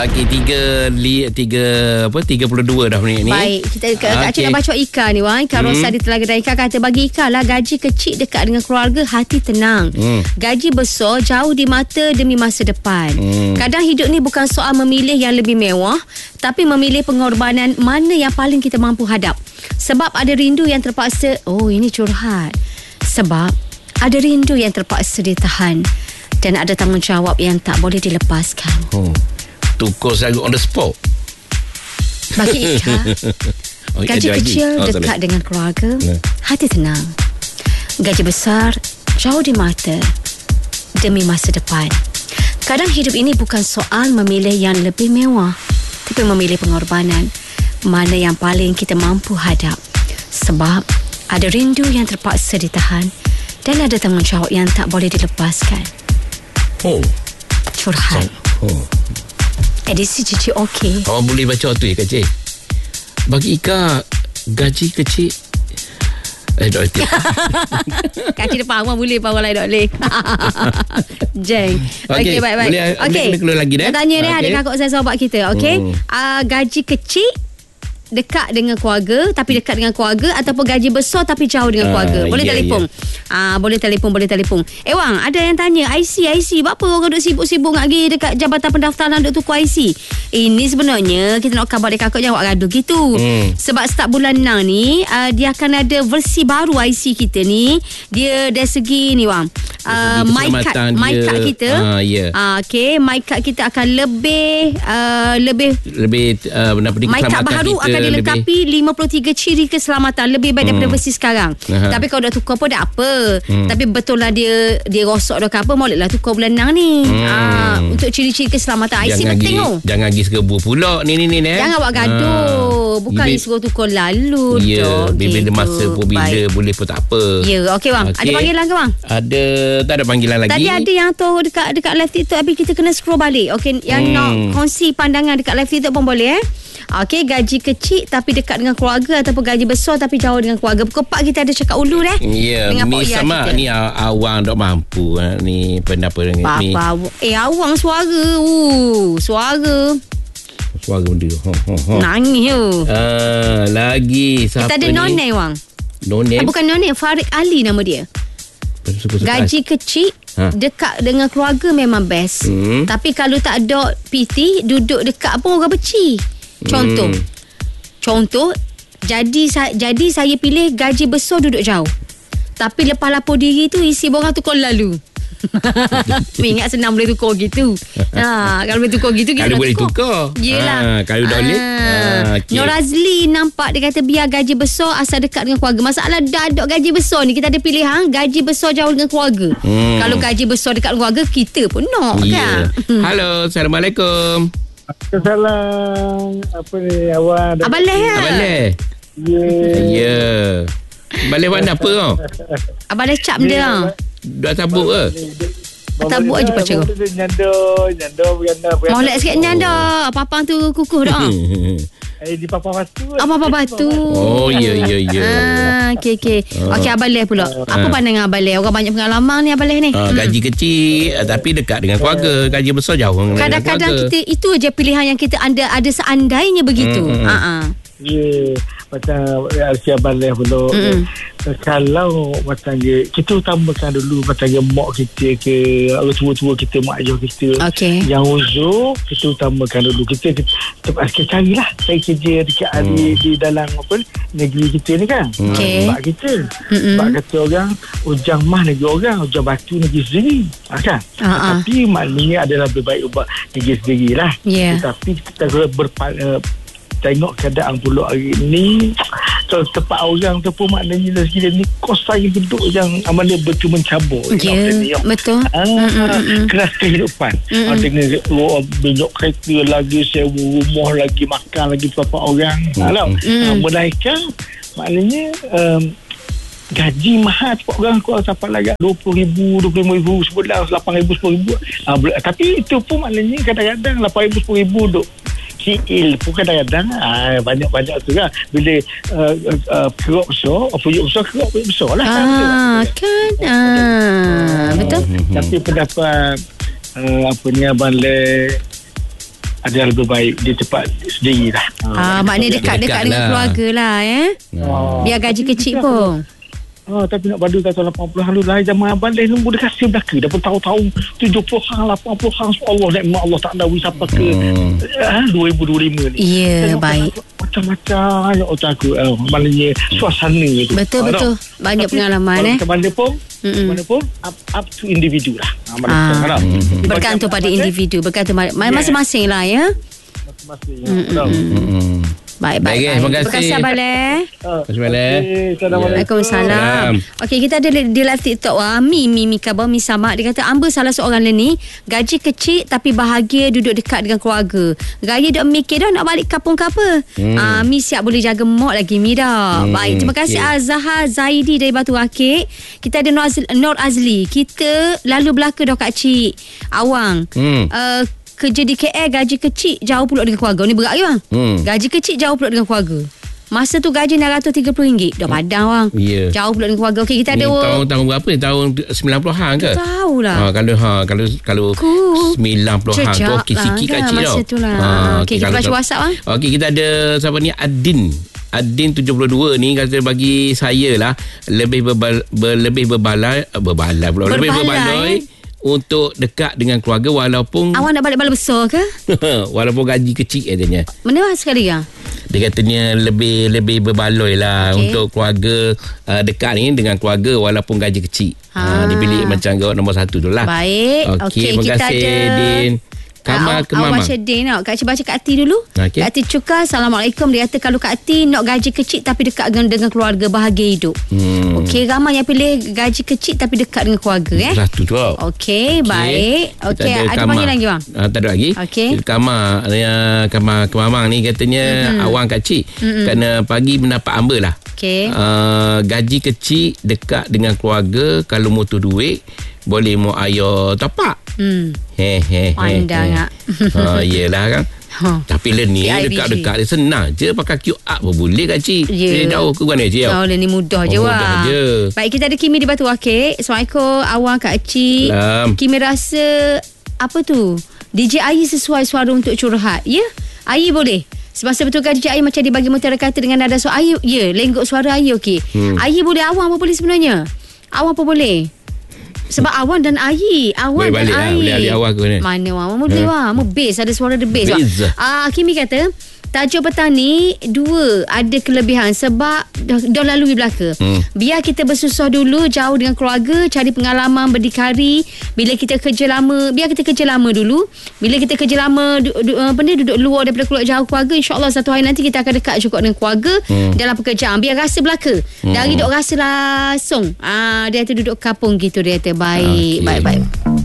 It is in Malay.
Okey, 32 dah minit ni. Baik, kita Kak Cik nak baca Ika ni Wan. Ika Rosa di Telaga dan Ika kata, bagi Ika lah, gaji kecil dekat dengan keluarga, hati tenang. Gaji besar jauh di mata demi masa depan. Kadang hidup ni bukan soal memilih yang lebih mewah, tapi memilih pengorbanan mana yang paling kita mampu hadap. Sebab ada rindu yang terpaksa. Oh, ini curhat. Sebab ada rindu yang terpaksa ditahan, dan ada tanggungjawab yang tak boleh dilepaskan. Tukar saya on the spot. Bagi Ika, gaji kecil dekat dengan keluarga, hati tenang. Gaji besar jauh di mata demi masa depan. Kadang hidup ini bukan soal memilih yang lebih mewah, tapi memilih pengorbanan mana yang paling kita mampu hadap. Sebab ada rindu yang terpaksa ditahan, dan ada tanggungjawab yang tak boleh dilepaskan. Curhat. Edisi Cici okey. Awak boleh baca tu ya Kak Cik? Bagi Ika, gaji kecil. Dok Letih. Kak Cik depan awak boleh, awak lain tak boleh. Jeng. Okey, baik-baik. Okey. Boleh keluar lagi dah. Saya tanya ni, adik kakak saya sahabat kita. Okey. Gaji kecil dekat dengan keluarga, tapi dekat dengan keluarga, ataupun gaji besar tapi jauh dengan keluarga. Boleh telefon. Boleh telefon. Wang, ada yang tanya IC berapa orang duk sibuk-sibuk lagi dekat Jabatan Pendaftaran duk tukar IC. Ini sebenarnya kita nak khabar dekat kakak jangan buat gaduh gitu. Sebab start bulan 6 ni dia akan ada versi baru IC kita ni. Dia dari segi ni Wang, my card kita. Okey, my card kita akan lebih my card baru kita akan dilengkapi 53 ciri keselamatan, lebih baik daripada versi sekarang. Tapi kalau dah tukar pun dah apa. Tapi betul lah dia rosak dah ke apa, bolehlah tukar bulan 6 ni. Untuk ciri-ciri keselamatan IC penting tu. Jangan pergi serbu pula ni. Jangan buat gaduh. Bukan suruh tukar lalu. Ya, bila masa pun bila boleh pun tak apa. Ya, okey bang. Ada panggilan ke bang? Tak ada panggilan lagi. Tadi ada yang tu dekat live TikTok, habis kita kena scroll balik. Okey, yang nak kongsi pandangan dekat live TikTok pun boleh Okey, gaji kecil tapi dekat dengan keluarga, ataupun gaji besar tapi jauh dengan keluarga. Pukul 4 kita ada cakap ulu Ya, ni sama ni awang tak mampu ni pendapat ni. Awang suara. Suara benda. Nangis tu. Lagi siapa kita ada ni? Nonai Wang. Nonai? Bukan Nonai, Farid Ali nama dia. Gaji kecil dekat dengan keluarga memang best. Tapi kalau tak ada PT, duduk dekat pun orang beci. Contoh, jadi saya pilih gaji besar duduk jauh. Tapi lepas lapor diri tu isi borang tukar lalu. Ingat senang boleh tukar gitu. Kalau boleh tukar gitu kita kalau boleh tukar. Yelah. Kalau dah boleh. Okay. Nur Azli nampak dia kata biar gaji besar asal dekat dengan keluarga. Masalah dah ada gaji besar ni, kita ada pilihan gaji besar jauh dengan keluarga. Kalau gaji besar dekat keluarga, kita pun nak kan. Halo, Assalamualaikum. Assalamualaikum. Apa ni awak? Abang Leh ya? Abang Leh. Ya. Abang Leh mana apa kau? Abang Leh cap dia. Dah tabuk ke? Tabuk aja pacar kau. Nyanda berganda. Molek sikit nyanda. Papang tu kukuh dah. Di Papa Batu. Papa Batu. Oh ya. Okey. Okey, Abang Leh pula. Apa pandangan Abang Leh? Orang banyak pengalaman ni Abang Leh ni. Gaji kecil tapi dekat dengan keluarga. Gaji besar jauh dengan keluarga. Kadang-kadang kita itu aja pilihan yang kita ada seandainya begitu. Ya, macam Abang Leh pula. Kalau macam kita utamakan dulu macam mak kita ke orang tua-tua kita, mak ayah kita. Yang uzur kita utamakan dulu. Kita carilah kerja dekat di dalam negeri kita ni kan. Sebab kita sebab kata orang ujang mah negeri orang, ujang batu negeri sendiri kan. Tapi maknanya adalah lebih baik ubah negeri sendiri lah. Tapi kita tengok keadaan pula hari ni, kalau tempat orang tu pun maknanya dari segi ni kos saya duduk yang amalnya betul mencabur. Betul. Keras kehidupan. Dengan bejok kereta lagi, sewa rumah lagi, makan lagi beberapa orang. Melainkan maknanya gaji mahal cepat orang keluar sampai lagi 20,000, 25,000 sebulan, 8,000, 10,000. Tapi itu pun maknanya kadang-kadang 8,000, 10,000 duk KL pun kadang-kadang banyak-banyak tu kan. Bila kerap besar, puyuk besar lah betul. Tapi pendapat Abang Leh, ada lebih baik dia cepat sendiri lah. Maknanya dekat-dekat dengan keluarga lah biar gaji kecil pun. Tapi nak badu kata 80 dulu lah zaman abang dah nombor dia kasih belaka dah bertahun-tahun 70 80 Allah nikmat Allah tak ada siapa ke 2025 ni. Ya, baik. Macam-macam otak aku maknanya suasana tu. Betul. Banyak pengalaman mana pun up to individu lah. Bergantung pada individu, bergantung masing-masing lah ya. Baik. Terima kasih Abang Leh. Waalaikumsalam. Okey, kita ada di live TikTok Mi Kabah Mi Sama. Dia kata Amba salah seorang ni gaji kecil tapi bahagia duduk dekat dengan keluarga. Gaya duk mikir dah nak balik kampung ke apa. Mi siap boleh jaga mak lagi Mi dah. Baik, terima kasih Azhar Zaidi dari Batu Akik. Kita ada Nur Azli. Kita lalu belaka dah Kak Cik Awang. Kerja di KL gaji kecil jauh pula dengan keluarga. Ni berat ke bang? Gaji kecil jauh pula dengan keluarga. Masa tu gaji RM930 dah padang bang. Jauh pula dengan keluarga. Okey, kita ada tahun berapa ni? Tahun 90-an ke? Tahulah. Kalau 90-an tu okey sikit kan, kecil tau. Okey, kita baca WhatsApp bang. Okey, kita ada siapa ni? Adin 72 ni kata bagi saya lah lebih berbaloi untuk dekat dengan keluarga walaupun awak nak balik balai besar ke? Walaupun gaji kecil katanya. Mana sekali ya? Dia katanya lebih berbaloi lah untuk keluarga dekat ni dengan keluarga walaupun gaji kecil. Dia pilih macam nombor 1 tu lah. Baik. Okey, terima kasih Din. Kamal ke Mama. Awak sedih nak. Kak Cik baca Kak Ati dulu. Okay. Kak Ati Cuka, Assalamualaikum. Dia kata kalau Kak Ati nak gaji kecil tapi dekat dengan keluarga, bahagia hidup. Okey, ramai yang pilih gaji kecil tapi dekat dengan keluarga. Satu tu. Okey, baik. Okey, ada panggil lagi bang? Tak ada lagi. Okey. Kamal ke Mamang ni katanya awang Kak Cik. Kerana pagi mendapat amba lah. Okey. Gaji kecil dekat dengan keluarga, kalau mutu duit boleh mau ayo tapak. Pandang yelah kan. Tapi lah ni dekat-dekat dia senang je pakai QR pun boleh Kak Cik. Dia jauh ke mana Cik? Ni mudah je wah. Baik, kita ada Kimi di Batu Akik. Assalamualaikum awang Kak Cik. Kimi rasa apa tu? DJ Ayi sesuai suara untuk curhat. Ya? Ayi boleh. Semasa betul DJ Ayi macam dibagi mutara kata dengan nada suara Ayi. Ya, lenggok suara Ayi okey. Ayi boleh, awang pun boleh sebenarnya. Awang pun boleh. Sebab Awan dan Ayi. Awan dan Ayi. Boleh alih awal ke mana Awan boleh wah. Mu bass, ada suara the bass. Kimi kata tajuk petang ni 2 ada kelebihan sebab dah lalui belaka. Biar kita bersusah dulu jauh dengan keluarga, cari pengalaman berdikari. Bila kita kerja lama, biar kita kerja lama dulu. Bila kita kerja lama duduk luar daripada keluarga, jauh keluarga, insya-Allah satu hari nanti kita akan dekat juga dengan keluarga dalam pekerjaan. Biar rasa belaka. Dari duk rasa langsung. Dia tu duduk kampung gitu dia kata. Baik.